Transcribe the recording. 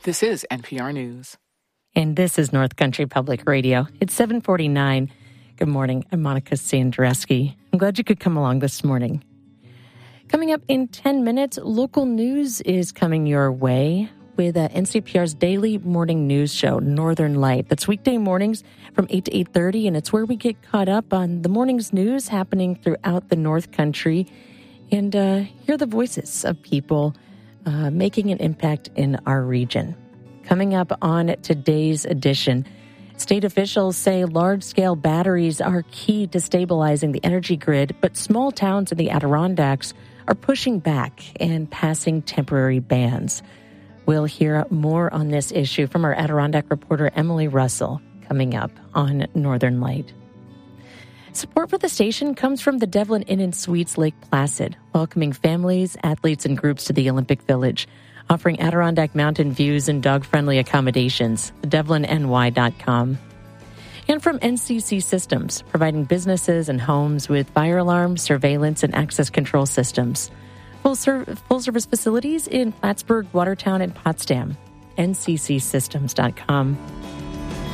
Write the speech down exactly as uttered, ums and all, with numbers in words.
This is N P R News. And this is North Country Public Radio. It's seven forty-nine. Good morning. I'm Monica Sandreski. I'm glad you could come along this morning. Coming up in ten minutes, local news is coming your way with uh, N C P R's daily morning news show, Northern Light. That's weekday mornings from eight to eight thirty, and it's where we get caught up on the morning's news happening throughout the North Country and uh, hear the voices of people uh, making an impact in our region. Coming up on today's edition, state officials say large-scale batteries are key to stabilizing the energy grid, but small towns in the Adirondacks are pushing back and passing temporary bans. We'll hear more on this issue from our Adirondack reporter Emily Russell coming up on Northern Light. Support for the station comes from the Devlin Inn and Suites Lake Placid, welcoming families, athletes, and groups to the Olympic Village, offering Adirondack mountain views and dog-friendly accommodations, devlin n y dot com. And from N C C Systems, providing businesses and homes with fire alarms, surveillance, and access control systems. Full, ser- full service facilities in Plattsburgh, Watertown, and Potsdam. N C C systems dot com.